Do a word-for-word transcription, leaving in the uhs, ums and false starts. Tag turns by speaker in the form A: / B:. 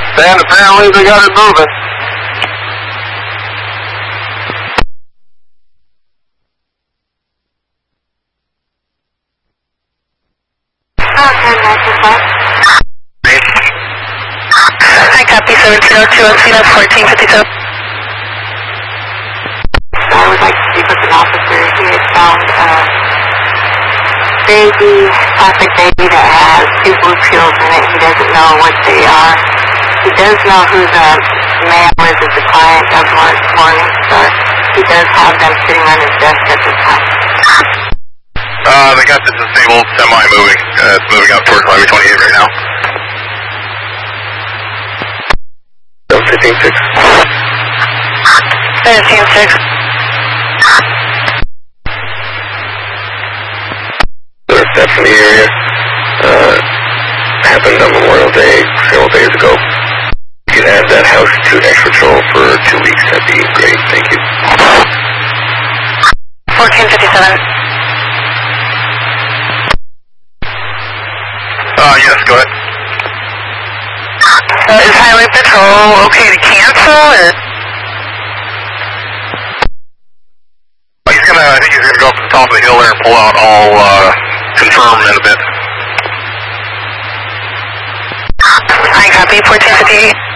A: And apparently they got it moving.
B: Hi, copy seventeen oh two, Encino fourteen fifty-seven.
C: So I would like to speak with an officer. He has found a baby, plastic baby that has two blue pills in it. He doesn't know what they are. He does know who the male is as the client of Morningstar. He does have them sitting on his desk at this time.
A: Uh, they got the disabled semi moving. Uh, it's moving up towards Highway twenty-eight right now. fifteen six.
B: fifteen six.
A: There's steps in the area. Uh, happened on Memorial Day several days ago. You can add that house to X Patrol for two weeks. That'd be great. Thank you.
B: fourteen fifty-seven.
A: Uh, yes, go ahead.
B: Uh, is Highway Patrol okay to cancel, or?
A: Uh, he's gonna, I think he's gonna go up to the top of the hill there and pull out. I'll, uh, confirm in a bit.
B: Hi, copy, fourteen fifty-eight.